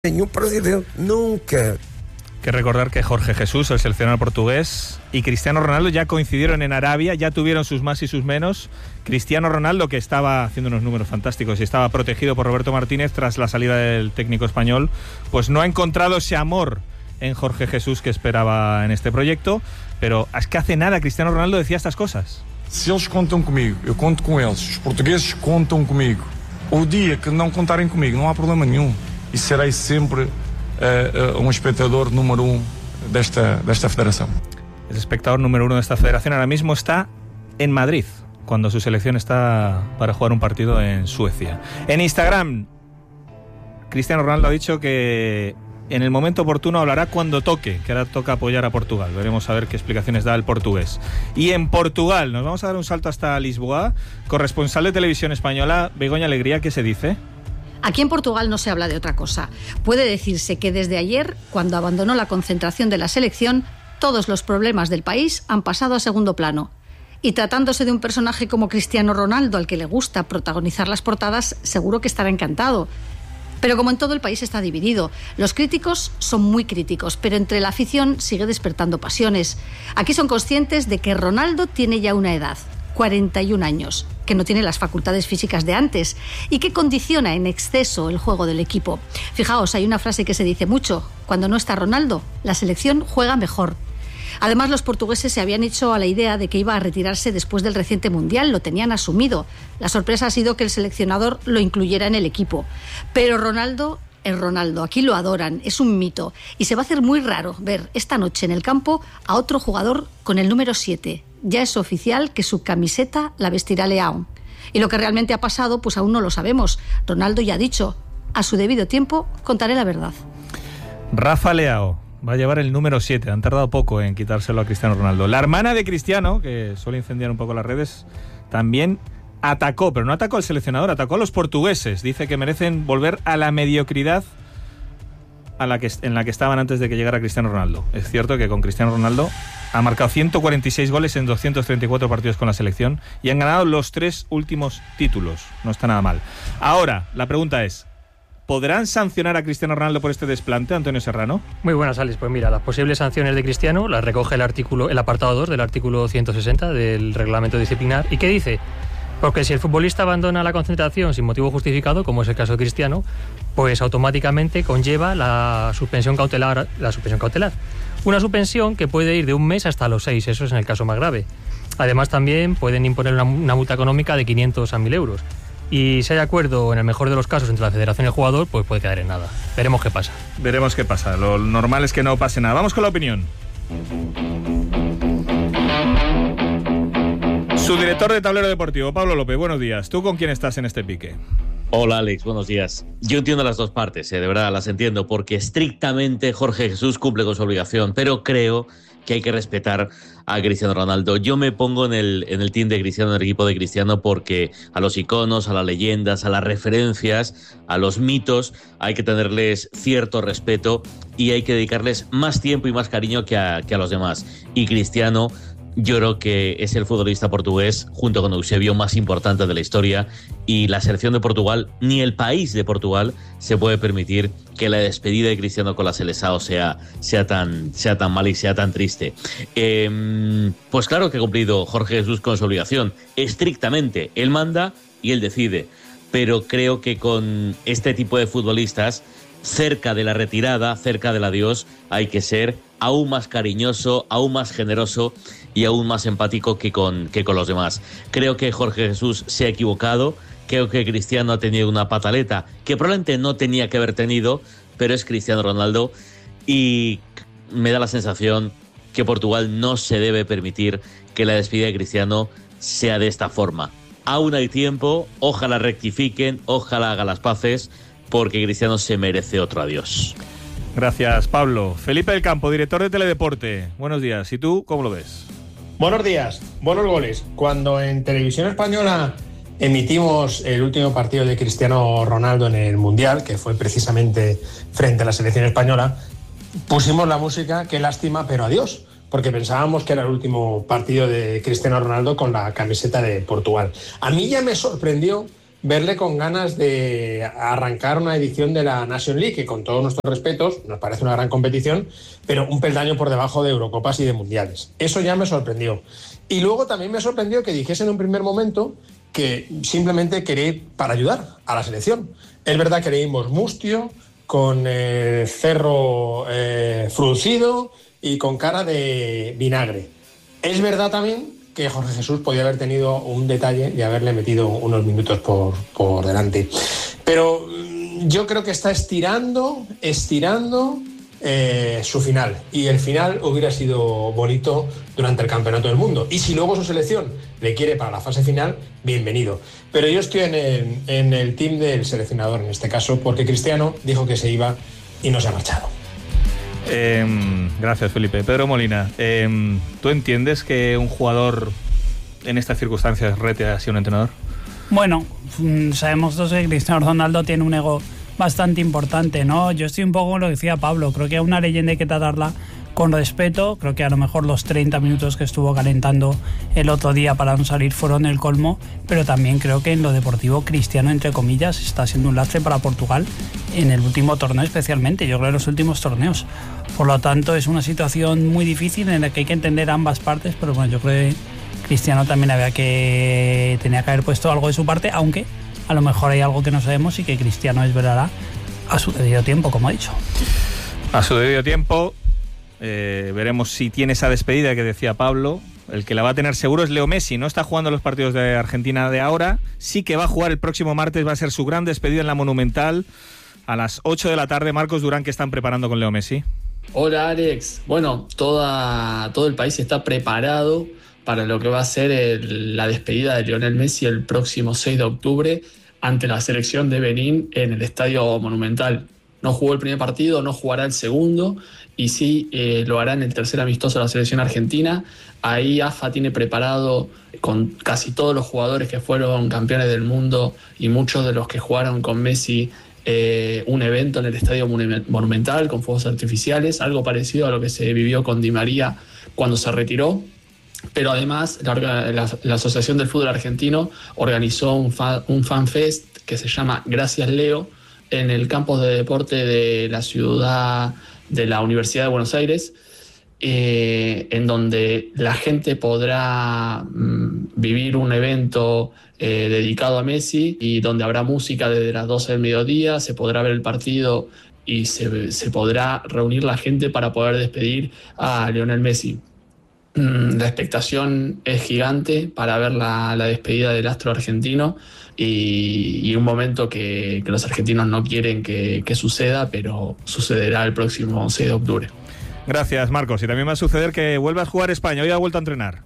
Nenhum presidente, nunca. Que recordar que Jorge Jesús, el seleccionador portugués, y Cristiano Ronaldo ya coincidieron en Arabia, ya tuvieron sus más y sus menos. Cristiano Ronaldo, que estaba haciendo unos números fantásticos y estaba protegido por Roberto Martínez tras la salida del técnico español, pues no ha encontrado ese amor en Jorge Jesús que esperaba en este proyecto, pero es que hace nada Cristiano Ronaldo decía estas cosas. Se eles contam comigo, eu conto com eles. Os portugueses contam comigo. O dia que não contarem comigo, não há problema nenhum. E serei sempre espectador número 1 desta federación. El espectador número 1 de esta federación ahora mismo está en Madrid, cuando su selección está para jugar un partido en Suecia. En Instagram, Cristiano Ronaldo ha dicho que en el momento oportuno hablará cuando toque, que ahora toca apoyar a Portugal. Veremos a ver qué explicaciones da el portugués. Y en Portugal, nos vamos a dar un salto hasta Lisboa. Corresponsal de Televisión Española, Begoña Alegría, ¿qué se dice? Aquí en Portugal no se habla de otra cosa. Puede decirse que desde ayer, cuando abandonó la concentración de la selección, todos los problemas del país han pasado a segundo plano. Y tratándose de un personaje como Cristiano Ronaldo, al que le gusta protagonizar las portadas, seguro que estará encantado. Pero como en todo el país está dividido, los críticos son muy críticos, pero entre la afición sigue despertando pasiones. Aquí son conscientes de que Ronaldo tiene ya una edad, 41 años, que no tiene las facultades físicas de antes y que condiciona en exceso el juego del equipo. Fijaos, hay una frase que se dice mucho: cuando no está Ronaldo, la selección juega mejor. Además, los portugueses se habían hecho a la idea de que iba a retirarse después del reciente Mundial, lo tenían asumido. La sorpresa ha sido que el seleccionador lo incluyera en el equipo. Pero Ronaldo es Ronaldo, aquí lo adoran, es un mito. Y se va a hacer muy raro ver esta noche en el campo a otro jugador con el número 7. Ya es oficial que su camiseta la vestirá Leão. Y lo que realmente ha pasado, pues aún no lo sabemos. Ronaldo ya ha dicho: a su debido tiempo contaré la verdad. Rafa Leão va a llevar el número 7. Han tardado poco en quitárselo a Cristiano Ronaldo. La hermana de Cristiano, que suele incendiar un poco las redes, también atacó, pero no atacó al seleccionador, atacó a los portugueses. Dice que merecen volver a la mediocridad en la que estaban antes de que llegara Cristiano Ronaldo. Es cierto que con Cristiano Ronaldo ha marcado 146 goles en 234 partidos con la selección y han ganado los 3 últimos títulos. No está nada mal. Ahora, la pregunta es: ¿podrán sancionar a Cristiano Ronaldo por este desplante, Antonio Serrano? Muy buenas, Alex. Pues mira, las posibles sanciones de Cristiano las recoge el apartado 2 del artículo 160 del reglamento disciplinar. ¿Y qué dice? Porque si el futbolista abandona la concentración sin motivo justificado, como es el caso de Cristiano, pues automáticamente conlleva la suspensión cautelar. Una suspensión que puede ir de 1 mes hasta los 6, eso es en el caso más grave. Además, también pueden imponer una multa económica de 500 a 1.000 euros. Y si hay acuerdo, en el mejor de los casos, entre la federación y el jugador, pues puede quedar en nada. Veremos qué pasa. Veremos qué pasa. Lo normal es que no pase nada. Vamos con la opinión. Su director de Tablero Deportivo, Pablo López, buenos días. ¿Tú con quién estás en este pique? Hola, Alex, buenos días. Yo entiendo las dos partes, de verdad, las entiendo, porque estrictamente Jorge Jesús cumple con su obligación, pero creo que hay que respetar a Cristiano Ronaldo. Yo me pongo en el team de Cristiano, en el equipo de Cristiano, porque a los iconos, a las leyendas, a las referencias, a los mitos, hay que tenerles cierto respeto y hay que dedicarles más tiempo y más cariño que a los demás. Y Cristiano, yo creo que es el futbolista portugués, junto con Eusebio, más importante de la historia, y la selección de Portugal, ni el país de Portugal, se puede permitir que la despedida de Cristiano con la Seleção sea tan mala y sea tan triste. Pues claro que ha cumplido Jorge Jesús con su obligación, estrictamente. Él manda y él decide, pero creo que con este tipo de futbolistas, cerca de la retirada, cerca del adiós, hay que ser aún más cariñoso, aún más generoso y aún más empático que con los demás. Creo que Jorge Jesús se ha equivocado, creo que Cristiano ha tenido una pataleta que probablemente no tenía que haber tenido, pero es Cristiano Ronaldo y me da la sensación que Portugal no se debe permitir que la despedida de Cristiano sea de esta forma. Aún hay tiempo, ojalá rectifiquen, ojalá haga las paces, porque Cristiano se merece otro adiós. Gracias, Pablo. Felipe del Campo, director de Teledeporte. Buenos días. ¿Y tú cómo lo ves? Buenos días. Buenos goles. Cuando en Televisión Española emitimos el último partido de Cristiano Ronaldo en el Mundial, que fue precisamente frente a la selección española, pusimos la música "Qué lástima, pero adiós", porque pensábamos que era el último partido de Cristiano Ronaldo con la camiseta de Portugal. A mí ya me sorprendió verle con ganas de arrancar una edición de la Nation League, que con todos nuestros respetos nos parece una gran competición, pero un peldaño por debajo de Eurocopas y de Mundiales. Eso ya me sorprendió. Y luego también me sorprendió que dijese en un primer momento que simplemente quería ir para ayudar a la selección. Es verdad que leímos mustio, con el cerro fruncido y con cara de vinagre. Es verdad también que Jorge Jesús podía haber tenido un detalle y haberle metido unos minutos por delante. Pero yo creo que está estirando su final. Y el final hubiera sido bonito durante el Campeonato del Mundo. Y si luego su selección le quiere para la fase final, bienvenido. Pero yo estoy en el team del seleccionador en este caso, porque Cristiano dijo que se iba y no se ha marchado. Gracias, Felipe. Pedro Molina, ¿tú entiendes que un jugador en estas circunstancias rete así a un entrenador? Bueno, sabemos todos que Cristiano Ronaldo tiene un ego bastante importante, ¿no? Yo estoy un poco con lo que decía Pablo. Creo que a una leyenda hay que tratarla con respeto. Creo que a lo mejor los 30 minutos que estuvo calentando el otro día para no salir fueron el colmo, pero también creo que en lo deportivo Cristiano, entre comillas, está siendo un lastre para Portugal en el último torneo especialmente, yo creo en los últimos torneos. Por lo tanto, es una situación muy difícil en la que hay que entender ambas partes, pero bueno, yo creo que Cristiano también tenía que haber puesto algo de su parte, aunque a lo mejor hay algo que no sabemos y que Cristiano desvelará a su debido tiempo, como ha dicho. A su debido tiempo. Veremos si tiene esa despedida que decía Pablo. El que la va a tener seguro es Leo Messi. No está jugando los partidos de Argentina de ahora. Sí que va a jugar el próximo martes. Va a ser su gran despedida en la Monumental a las 8 de la tarde. Marcos Durán, ¿qué están preparando con Leo Messi? Hola, Alex. Bueno, todo el país está preparado para lo que va a ser la despedida de Lionel Messi el próximo 6 de octubre ante la selección de Benín en el Estadio Monumental. No jugó el primer partido, no jugará el segundo y sí lo hará en el tercer amistoso de la selección argentina. Ahí AFA tiene preparado con casi todos los jugadores que fueron campeones del mundo y muchos de los que jugaron con Messi un evento en el Estadio Monumental con fuegos artificiales, algo parecido a lo que se vivió con Di María cuando se retiró. Pero además la Asociación del Fútbol Argentino organizó un fanfest que se llama Gracias Leo en el campus de deporte de la ciudad de la Universidad de Buenos Aires, en donde la gente podrá vivir un evento dedicado a Messi y donde habrá música desde las 12 del mediodía, se podrá ver el partido y se podrá reunir la gente para poder despedir a Lionel Messi. La expectación es gigante para ver la despedida del astro argentino y un momento que los argentinos no quieren que suceda, pero sucederá el próximo 6 de octubre. Gracias, Marcos. Y también va a suceder que vuelva a jugar España. Hoy ha vuelto a entrenar.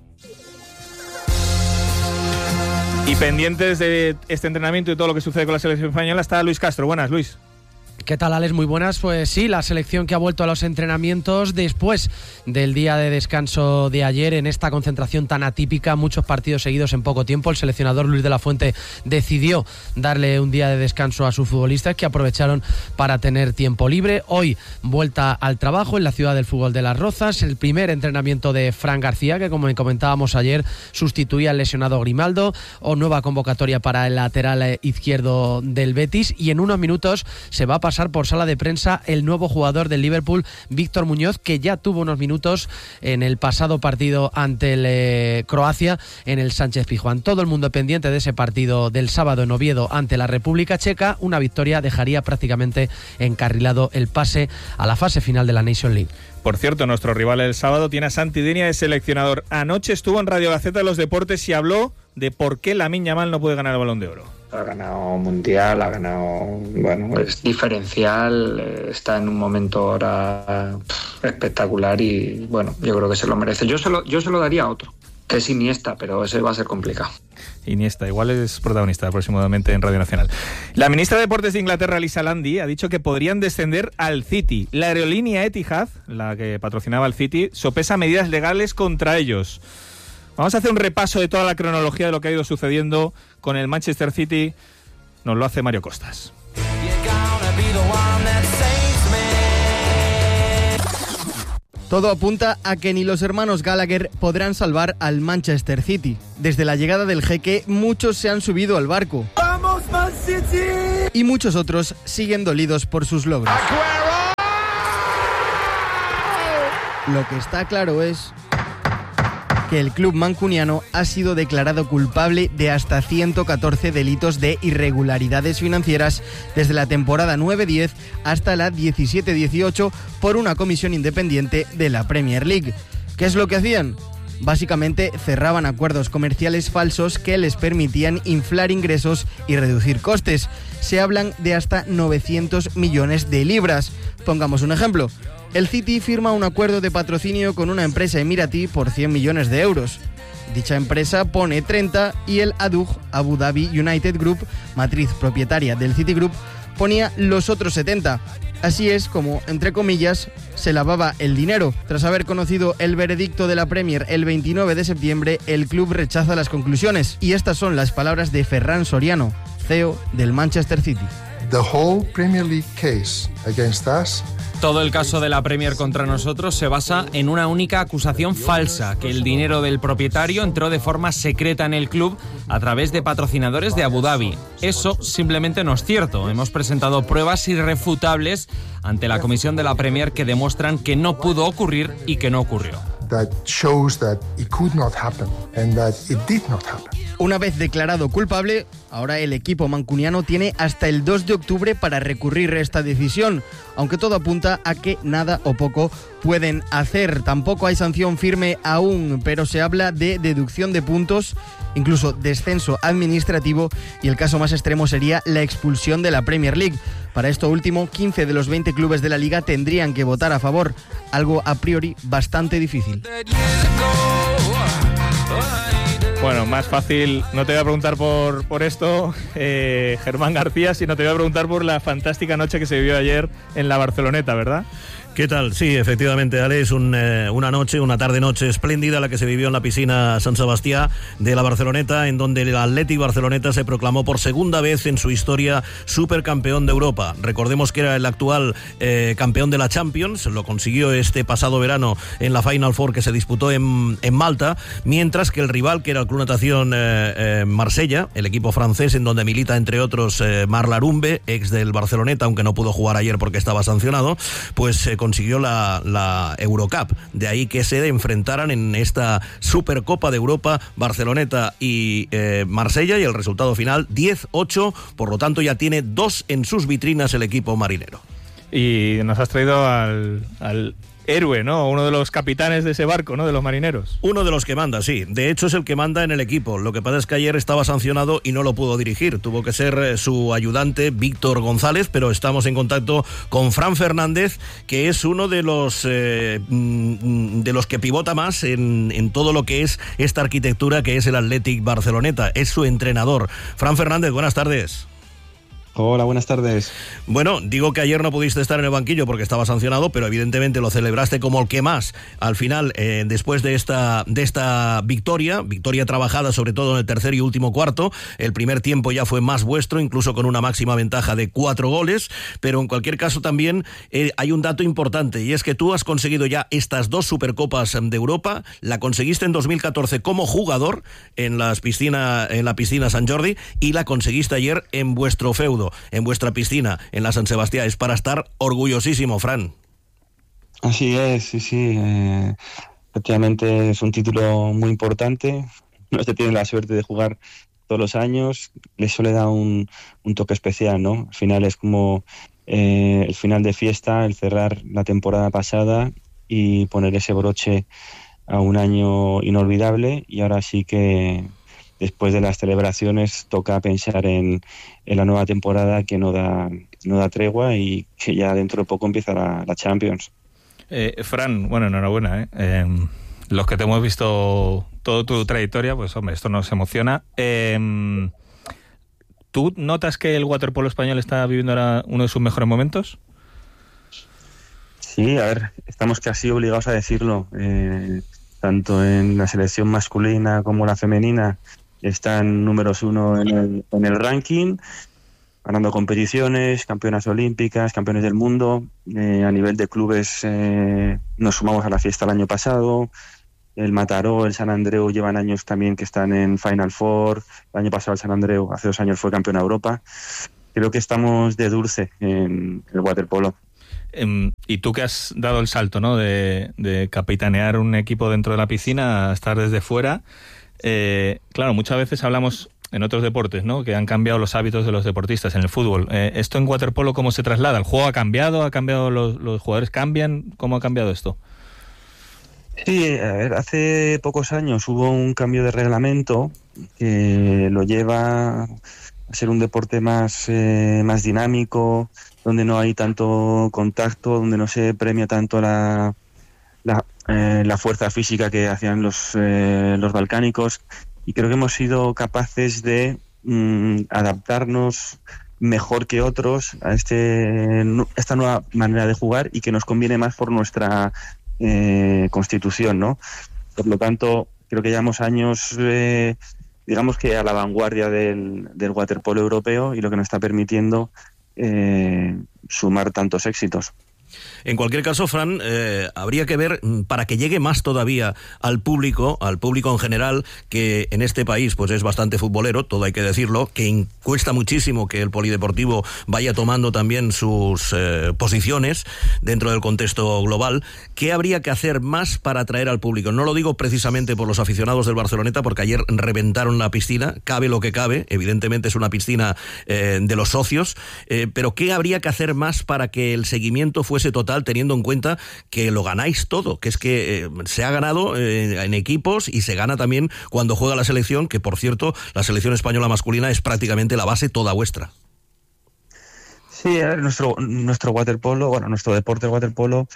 Y pendientes de este entrenamiento y todo lo que sucede con la selección española está Luis Castro. Buenas, Luis. ¿Qué tal, Alex? Muy buenas. Pues sí, la selección que ha vuelto a los entrenamientos después del día de descanso de ayer en esta concentración tan atípica, muchos partidos seguidos en poco tiempo. El seleccionador Luis de la Fuente decidió darle un día de descanso a sus futbolistas que aprovecharon para tener tiempo libre. Hoy vuelta al trabajo en la ciudad del fútbol de Las Rozas, el primer entrenamiento de Fran García, que como comentábamos ayer sustituía al lesionado Grimaldo, o nueva convocatoria para el lateral izquierdo del Betis, y en unos minutos se va a pasar por sala de prensa el nuevo jugador del Liverpool, Víctor Muñoz, que ya tuvo unos minutos en el pasado partido ante el Croacia en el Sánchez Pizjuán. Todo el mundo pendiente de ese partido del sábado en Oviedo ante la República Checa. Una victoria dejaría prácticamente encarrilado el pase a la fase final de la Nation League. Por cierto, nuestro rival el sábado tiene a Santi Denia de seleccionador. Anoche estuvo en Radio Gaceta de los Deportes y habló de por qué Lamine Yamal no puede ganar el Balón de Oro. Ha ganado Mundial, ha ganado... Bueno, es diferencial, está en un momento ahora espectacular y, bueno, yo creo que se lo merece. Yo se lo daría a otro, que es Iniesta, pero ese va a ser complicado. Iniesta, igual es protagonista próximamente en Radio Nacional. La ministra de Deportes de Inglaterra, Lisa Landi, ha dicho que podrían descender al City. La aerolínea Etihad, la que patrocinaba al City, sopesa medidas legales contra ellos. Vamos a hacer un repaso de toda la cronología de lo que ha ido sucediendo con el Manchester City. Nos lo hace Mario Costas. Todo apunta a que ni los hermanos Gallagher podrán salvar al Manchester City. Desde la llegada del jeque, muchos se han subido al barco. ¡Vamos, Y muchos otros siguen dolidos por sus logros. Lo que está claro es que el club mancuniano ha sido declarado culpable de hasta 114 delitos de irregularidades financieras desde la temporada 9-10 hasta la 17-18 por una comisión independiente de la Premier League. ¿Qué es lo que hacían? Básicamente cerraban acuerdos comerciales falsos que les permitían inflar ingresos y reducir costes. Se hablan de hasta 900 millones de libras. Pongamos un ejemplo. El City firma un acuerdo de patrocinio con una empresa emiratí por 100 millones de euros. Dicha empresa pone 30 y el ADUG, Abu Dhabi United Group, matriz propietaria del City Group, ponía los otros 70. Así es como, entre comillas, se lavaba el dinero. Tras haber conocido el veredicto de la Premier el 29 de septiembre, el club rechaza las conclusiones. Y estas son las palabras de Ferran Soriano, CEO del Manchester City. The whole Premier League case against us. Todo el caso de la Premier contra nosotros se basa en una única acusación falsa, que el dinero del propietario entró de forma secreta en el club a través de patrocinadores de Abu Dhabi. Eso simplemente no es cierto. Hemos presentado pruebas irrefutables ante la comisión de la Premier que demuestran que no pudo ocurrir y que no ocurrió. That shows that it could not happen and that it did not happen. Una vez declarado culpable, ahora el equipo mancuniano tiene hasta el 2 de octubre para recurrir esta decisión, aunque todo apunta a que nada o poco pueden hacer. Tampoco hay sanción firme aún, pero se habla de deducción de puntos, incluso descenso administrativo, y el caso más extremo sería la expulsión de la Premier League. Para esto último, 15 de los 20 clubes de la liga tendrían que votar a favor, algo a priori bastante difícil. Bueno, más fácil, no te voy a preguntar por esto, Germán García, sino te voy a preguntar por la fantástica noche que se vivió ayer en la Barceloneta, ¿verdad? ¿Qué tal? Sí, efectivamente, Ale, es una tarde-noche espléndida la que se vivió en la piscina San Sebastián de la Barceloneta, en donde el Athletic Barceloneta se proclamó por segunda vez en su historia supercampeón de Europa. Recordemos que era el actual campeón de la Champions, lo consiguió este pasado verano en la Final Four que se disputó en Malta, mientras que el rival, que era el Club Natación Marsella, el equipo francés en donde milita entre otros Marc Larumbe, ex del Barceloneta, aunque no pudo jugar ayer porque estaba sancionado, pues consiguió la Eurocup. De ahí que se enfrentaran en esta Supercopa de Europa Barceloneta y Marsella, y el resultado final 10-8, por lo tanto ya tiene 2 en sus vitrinas el equipo marinero. Y nos has traído al héroe, ¿no? Uno de los capitanes de ese barco, ¿no? De los marineros. Uno de los que manda, sí. De hecho, es el que manda en el equipo. Lo que pasa es que ayer estaba sancionado y no lo pudo dirigir. Tuvo que ser su ayudante, Víctor González, pero estamos en contacto con Fran Fernández, que es uno de los que pivota más en todo lo que es esta arquitectura que es el Athletic Barceloneta. Es su entrenador. Fran Fernández, buenas tardes. Hola, buenas tardes. Bueno, digo que ayer no pudiste estar en el banquillo porque estaba sancionado, pero evidentemente lo celebraste como el que más. Al final, después de esta victoria trabajada sobre todo en el tercer y último cuarto, el primer tiempo ya fue más vuestro, incluso con una máxima ventaja de 4 goles, pero en cualquier caso también hay un dato importante, y es que tú has conseguido ya estas 2 Supercopas de Europa. La conseguiste en 2014 como jugador en la piscina Sant Jordi, y la conseguiste ayer en vuestro feudo, en vuestra piscina, en la San Sebastián. Es para estar orgullosísimo, Fran. Así es, sí. Efectivamente es un título muy importante. No se tiene la suerte de jugar todos los años. Le suele dar un toque especial, ¿no? Al final es como el final de fiesta, el cerrar la temporada pasada y poner ese broche a un año inolvidable. Y ahora sí que, después de las celebraciones, toca pensar en la nueva temporada, que no da tregua y que ya dentro de poco empieza la Champions. Fran, bueno, enhorabuena. Los que te hemos visto toda tu trayectoria, pues hombre, esto nos emociona. ¿Tú notas que el waterpolo español está viviendo ahora uno de sus mejores momentos? Sí, a ver, estamos casi obligados a decirlo. Tanto en la selección masculina como la femenina están números 1 en el ranking, ganando competiciones, campeonas olímpicas, campeones del mundo. A nivel de clubes nos sumamos a la fiesta el año pasado. el Mataró, el Sant Andreu llevan años también que están en Final Four. El año pasado el Sant Andreu, hace 2 años, fue campeón de Europa. Creo que estamos de dulce en el waterpolo. Y tú que has dado el salto, ¿no?, de capitanear un equipo dentro de la piscina a estar desde fuera, claro, muchas veces hablamos en otros deportes, ¿no?, que han cambiado los hábitos de los deportistas. En el fútbol, ¿esto en waterpolo cómo se traslada? ¿El juego ha cambiado los jugadores cambian? ¿Cómo ha cambiado esto? Sí, a ver, hace pocos años hubo un cambio de reglamento que lo lleva a ser un deporte más dinámico, donde no hay tanto contacto, donde no se premia tanto la fuerza física que hacían los balcánicos, y creo que hemos sido capaces de adaptarnos mejor que otros a esta nueva manera de jugar, y que nos conviene más por nuestra constitución, ¿no? Por lo tanto, creo que llevamos años, digamos que a la vanguardia del waterpolo europeo, y lo que nos está permitiendo sumar tantos éxitos. En cualquier caso, Fran, habría que ver, para que llegue más todavía al público en general, que en este país pues es bastante futbolero, todo hay que decirlo, que cuesta muchísimo que el polideportivo vaya tomando también sus posiciones dentro del contexto global. ¿Qué habría que hacer más para atraer al público? No lo digo precisamente por los aficionados del Barceloneta, porque ayer reventaron la piscina, cabe lo que cabe, evidentemente es una piscina de los socios, pero ¿qué habría que hacer más para que el seguimiento fuese total, teniendo en cuenta que lo ganáis todo, que es que se ha ganado en equipos y se gana también cuando juega la selección, que por cierto, la selección española masculina es prácticamente la base toda vuestra? Sí, a ver, nuestro waterpolo, bueno, nuestro deporte, el waterpolo,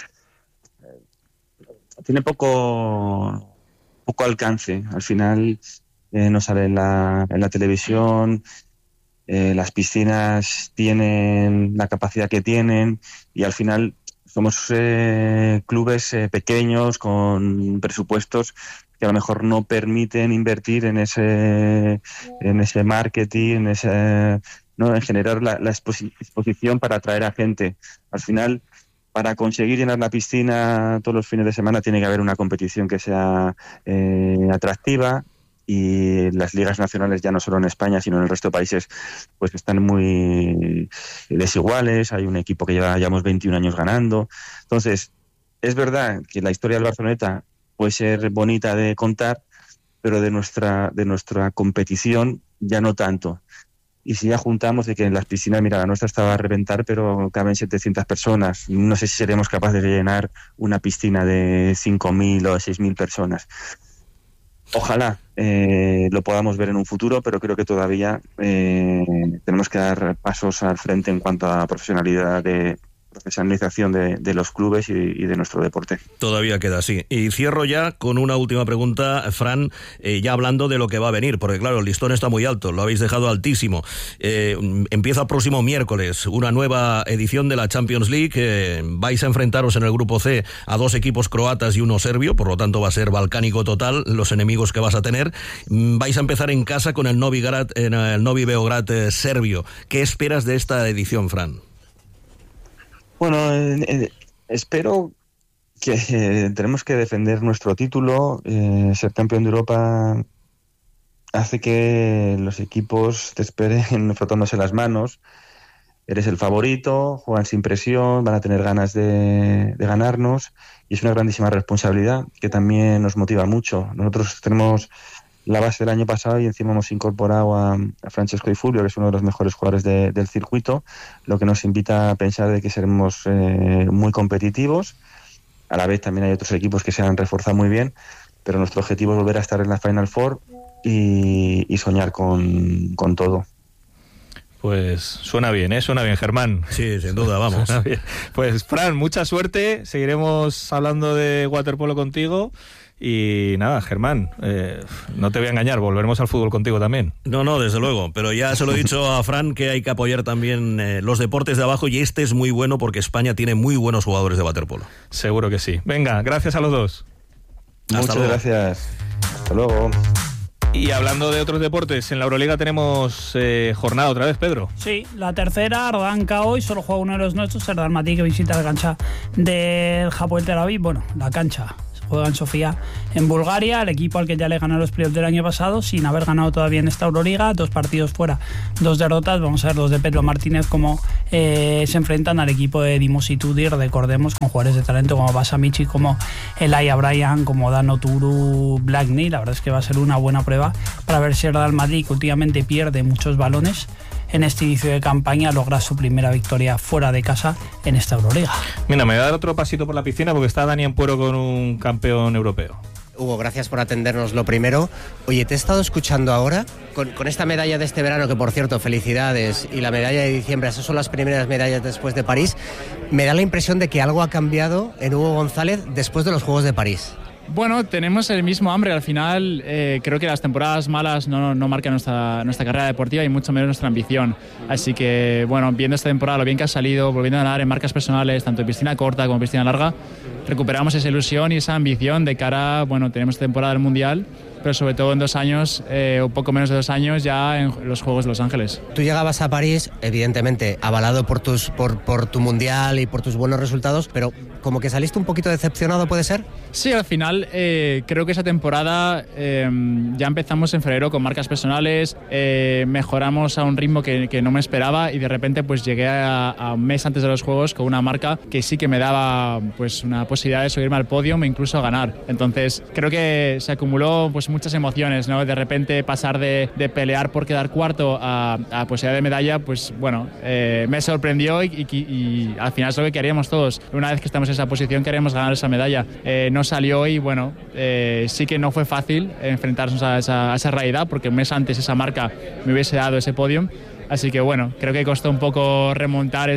tiene poco alcance. Al final no sale en la televisión. Las piscinas tienen la capacidad que tienen, y al final somos clubes pequeños con presupuestos que a lo mejor no permiten invertir en ese marketing, en generar la exposición para atraer a gente. Al final, para conseguir llenar la piscina todos los fines de semana, tiene que haber una competición que sea atractiva. Y las ligas nacionales, ya no solo en España, sino en el resto de países, pues están muy desiguales. Hay un equipo que llevamos 21 años ganando. Entonces, es verdad que la historia del Barceloneta puede ser bonita de contar, pero de nuestra competición ya no tanto. Y si ya juntamos de que en las piscinas, mira, la nuestra estaba a reventar, pero caben 700 personas. No sé si seremos capaces de llenar una piscina de 5.000 o 6.000 personas. Ojalá lo podamos ver en un futuro, pero creo que todavía tenemos que dar pasos al frente en cuanto a profesionalización de los clubes y de nuestro deporte. Todavía queda así. Y cierro ya con una última pregunta, Fran, ya hablando de lo que va a venir, porque claro, el listón está muy alto, lo habéis dejado altísimo. Empieza el próximo miércoles una nueva edición de la Champions League. Vais a enfrentaros en el grupo C a 2 equipos croatas y uno serbio, por lo tanto va a ser balcánico total los enemigos que vas a tener. Vais a empezar en casa con el Novi Beograd serbio. ¿Qué esperas de esta edición, Fran? Bueno, espero que tenemos que defender nuestro título. Ser campeón de Europa hace que los equipos te esperen frotándose las manos. Eres el favorito, juegan sin presión, van a tener ganas de ganarnos, y es una grandísima responsabilidad que también nos motiva mucho. Nosotros tenemos la base del año pasado y encima hemos incorporado a Francesco Di Fulvio, que es uno de los mejores jugadores del circuito, lo que nos invita a pensar de que seremos muy competitivos. A la vez también hay otros equipos que se han reforzado muy bien, pero nuestro objetivo es volver a estar en la Final Four y soñar con todo. Pues suena bien, Germán. Sí, sin duda, vamos. Pues Fran, mucha suerte, seguiremos hablando de waterpolo contigo. Y nada, Germán, no te voy a engañar, volveremos al fútbol contigo también. No, desde luego, pero ya se lo he dicho a Fran que hay que apoyar también los deportes de abajo, y este es muy bueno porque España tiene muy buenos jugadores de waterpolo. Seguro que sí. Venga, gracias a los dos. Muchas gracias. Hasta luego. Y hablando de otros deportes, en la Euroliga tenemos jornada otra vez, Pedro. Sí, la tercera arranca hoy, solo juega uno de los nuestros, el Real Madrid, que visita la cancha del Hapoel Tel Aviv. Bueno, la cancha juega en Sofía, en Bulgaria, el equipo al que ya le ganó los playoffs del año pasado, sin haber ganado todavía en esta Euroliga, 2 partidos fuera, 2 derrotas. Vamos a ver los de Pedro Martínez cómo se enfrentan al equipo de Dimos y Tudir, recordemos, con jugadores de talento como Basamichi, como Elijah Bryan, como Dano Turu, Blackney. La verdad es que va a ser una buena prueba para ver si el Real Madrid, que últimamente pierde muchos balones, en este inicio de campaña logra su primera victoria fuera de casa en esta Euroliga. Mira, me voy a dar otro pasito por la piscina porque está Dani Ampuero con un campeón europeo. Hugo, gracias por atendernos lo primero. Oye, te he estado escuchando ahora con esta medalla de este verano, que por cierto, felicidades, y la medalla de diciembre, esas son las primeras medallas después de París. Me da la impresión de que algo ha cambiado en Hugo González después de los Juegos de París. Bueno, tenemos el mismo hambre. Al final creo que las temporadas malas no marcan nuestra carrera deportiva y mucho menos nuestra ambición. Así que, bueno, viendo esta temporada, lo bien que ha salido, volviendo a ganar en marcas personales, tanto en piscina corta como en piscina larga, recuperamos esa ilusión y esa ambición de cara, bueno, tenemos esta temporada del Mundial, pero sobre todo en 2 años, o poco menos de 2 años, ya en los Juegos de Los Ángeles. Tú llegabas a París, evidentemente, avalado por tu Mundial y por tus buenos resultados, pero como que saliste un poquito decepcionado, ¿puede ser? Sí, al final creo que esa temporada ya empezamos en febrero con marcas personales, mejoramos a un ritmo que no me esperaba y de repente pues llegué a un mes antes de los Juegos con una marca que sí que me daba pues una posibilidad de subirme al podio e incluso a ganar. Entonces creo que se acumuló pues muchas emociones, ¿no? De repente pasar de pelear por quedar cuarto a posibilidad de medalla, pues bueno, me sorprendió y al final es lo que queríamos todos. Una vez que estamos en esa posición queremos ganar esa medalla. No salió y bueno, sí que no fue fácil enfrentarnos a esa realidad, porque un mes antes esa marca me hubiese dado ese podium. Así que bueno, creo que costó un poco remontar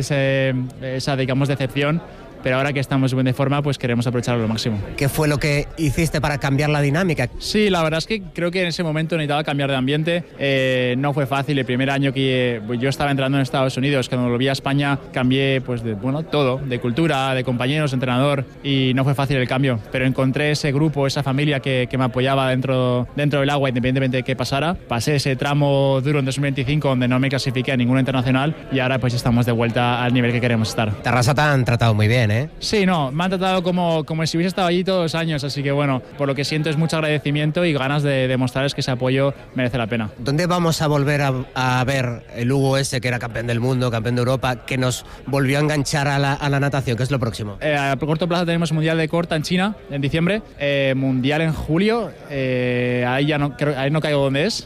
esa digamos decepción. Pero ahora que estamos bien de forma, pues queremos aprovecharlo lo máximo. ¿Qué fue lo que hiciste para cambiar la dinámica? Sí, la verdad es que creo que en ese momento necesitaba cambiar de ambiente. No fue fácil. El primer año que yo estaba entrando en Estados Unidos, cuando volví a España, cambié pues todo, de cultura, de compañeros, entrenador, y no fue fácil el cambio. Pero encontré ese grupo, esa familia que me apoyaba dentro del agua, independientemente de qué pasara. Pasé ese tramo duro en 2025, donde no me clasifiqué a ninguna internacional, y ahora pues estamos de vuelta al nivel que queremos estar. Terrassa te han tratado muy bien, ¿eh? Sí, no, me han tratado como si hubiese estado allí todos los años, así que bueno, por lo que siento es mucho agradecimiento y ganas de demostrarles que ese apoyo merece la pena. ¿Dónde vamos a volver a ver el Hugo ese, que era campeón del mundo, campeón de Europa, que nos volvió a enganchar a la natación? ¿Qué es lo próximo? A corto plazo tenemos Mundial de Corta en China, en diciembre, Mundial en julio, ahí no caigo dónde es,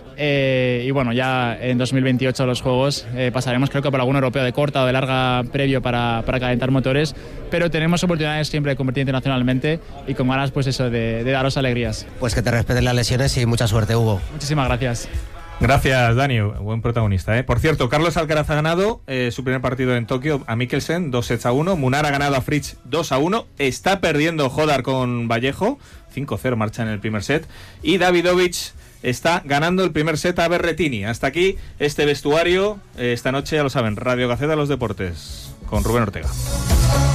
y bueno, ya en 2028 los Juegos pasaremos creo que por algún europeo de corta o de larga previo para calentar motores, pero tenemos oportunidades siempre de competir internacionalmente y con ganas pues eso de daros alegrías. Pues que te respeten las lesiones y mucha suerte, Hugo. Muchísimas gracias. Gracias, Dani, buen protagonista, ¿eh? Por cierto, Carlos Alcaraz ha ganado su primer partido en Tokio a Mikkelsen, 2-1. Munar ha ganado a Fritz 2-1. Está perdiendo Jodar con Vallejo, 5-0 marcha en el primer set. Y Davidovich está ganando el primer set a Berrettini. Hasta aquí este vestuario. Esta noche, ya lo saben, Radio Gaceta de los Deportes con Rubén Ortega.